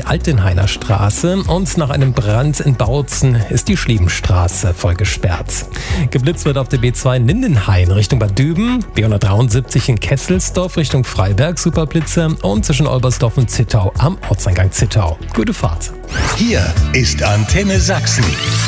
die Altenhainer Straße und nach einem Brand in Bautzen ist die Schliebenstraße voll gesperrt. Geblitzt wird auf der B2 Lindenhain Richtung Bad Düben, B173 in Kesselsdorf Richtung Freiberg, Superblitze und zwischen Olbersdorf und Zittau am Ortseingang Zittau. Gute Fahrt. Hier ist Antenne Sachsen.